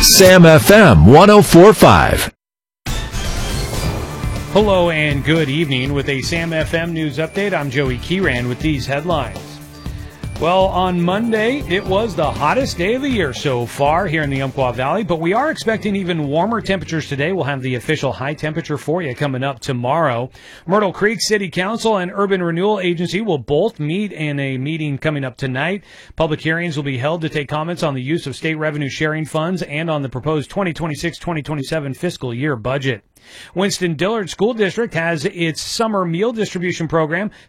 Sam FM 104.5. Hello and good evening. With a Sam FM news update, I'm Joey Kieran with these headlines. Well, on Monday, it was the hottest day of the year so far here in the Umpqua Valley, but we are expecting even warmer temperatures today. We'll have the official high temperature for you coming up tomorrow. Myrtle Creek City Council and Urban Renewal Agency will both meet in a meeting coming up tonight. Public hearings will be held to take comments on the use of state revenue sharing funds and on the proposed 2026-2027 fiscal year budget. Winston-Dillard School District has its summer meal distribution program